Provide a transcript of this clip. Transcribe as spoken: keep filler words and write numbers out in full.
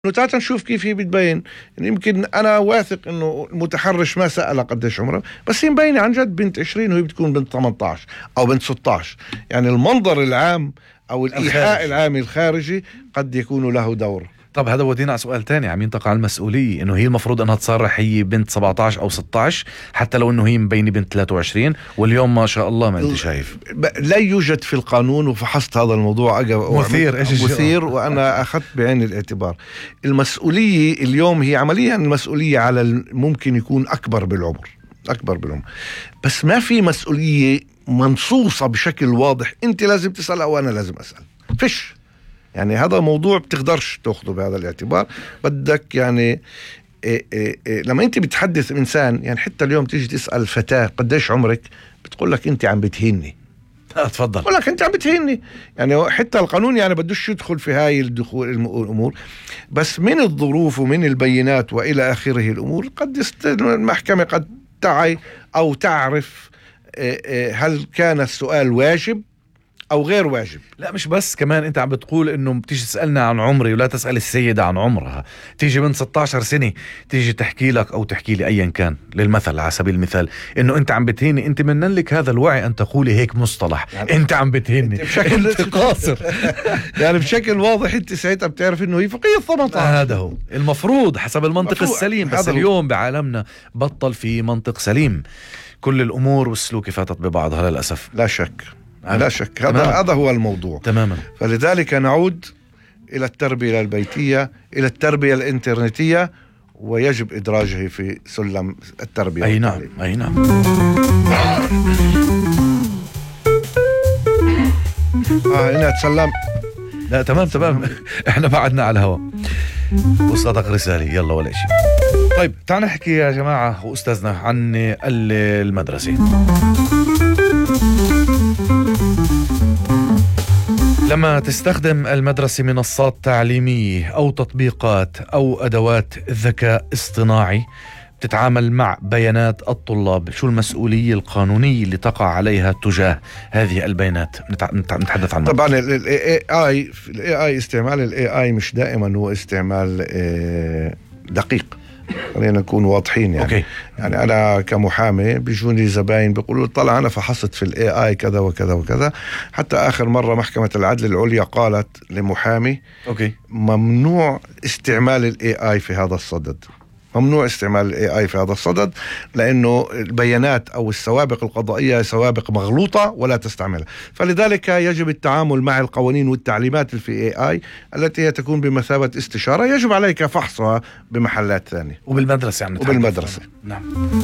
تعال نشوف كيف هي بتبين. يعني يمكن أنا واثق إنه المتحرش ما سأل قديش عمره، بس هي مبينة عن جد بنت عشرين وهي بتكون بنت ثمانية عشر أو بنت ستة عشر. يعني المنظر العام أو الإيحاء العام الخارجي قد يكون له دور. طب هذا ودينا على سؤال تاني عم ينطق على المسؤولية، إنه هي المفروض أنها تصرح هي بنت سبعة عشر أو ستة عشر حتى لو إنه هي مبينة بنت ثلاثة وعشرين، واليوم ما شاء الله ما أنت شايف لا يوجد في القانون، وفحصت هذا الموضوع مثير مثير وأنا أخذت بعين الاعتبار. المسؤولية اليوم هي عمليا المسؤولية على ممكن يكون أكبر بالعمر أكبر بالعمر بس ما في مسؤولية منصوصة بشكل واضح أنت لازم تسأل أو أنا لازم أسأل. فيش يعني هذا موضوع بتقدرش تأخذه بهذا الاعتبار. بدك يعني إيه إيه إيه لما انت بتحدث انسان، يعني حتى اليوم تيجي تسأل فتاة قديش عمرك، بتقول لك انت عم بتهيني. اتفضل. بقول لك انت عم بتهيني. يعني حتى القانون يعني بدوش يدخل في هاي الدخول الامور، بس من الظروف ومن البينات والى اخره الامور قد يست... المحكمة قد تعي او تعرف إيه إيه هل كان السؤال واجب أو غير واجب. لا مش بس، كمان أنت عم بتقول إنه بتيجي تسألنا عن عمري ولا تسأل السيدة عن عمرها. تيجي من ستة عشر سنة تيجي تحكي لك أو تحكي لي أيا كان، للمثل على سبيل المثال إنه أنت عم بتهيني، أنت من لك هذا الوعي أن تقولي هيك مصطلح يعني أنت عم بتهيني بشكل أنت قاصر. يعني بشكل واضح أنت ساعتها بتعرف إنه هي فقيه ثمانية عشر. هذا هو المفروض حسب المنطق السليم، بس اليوم بعالمنا بطل في منطق سليم. كل الأمور والسلوك فاتت ببعضها للأسف. لا شك لا شك هذا هذا هو الموضوع تماما. فلذلك نعود إلى التربية البيتية، إلى التربية الإنترنتية، ويجب إدراجه في سلم التربية. أي نعم أي نعم. آه هنا تسلم. لا تمام تمام. إحنا بعدنا على الهواء وصدق رسالة يلا ولا شيء. طيب تعال نحكي يا جماعة وأستاذنا عن المدرسة. لما تستخدم المدرسة منصات تعليمية أو تطبيقات أو أدوات ذكاء اصطناعي بتتعامل مع بيانات الطلاب، شو المسؤولية القانونية اللي تقع عليها تجاه هذه البيانات؟ نتحدث عنها. طبعا ال إيه آي ال إيه آي استعمال ال إيه آي مش دائما هو استعمال دقيق، خلينا نكون واضحين. يعني أوكي. يعني أنا كمحامي بيجوني زباين بيقولوا طلع أنا فحصت في الاي اي كذا وكذا وكذا. حتى آخر مرة محكمة العدل العليا قالت لمحامي أوكي. ممنوع استعمال الاي اي في هذا الصدد، ممنوع استعمال الاي اي في هذا الصدد، لانه البيانات او السوابق القضائيه سوابق مغلوطه ولا تستعملها. فلذلك يجب التعامل مع القوانين والتعليمات في اي اي التي هي تكون بمثابه استشاره، يجب عليك فحصها بمحلات ثانيه وبالمدرسه. يعني وبالمدرسه. نعم.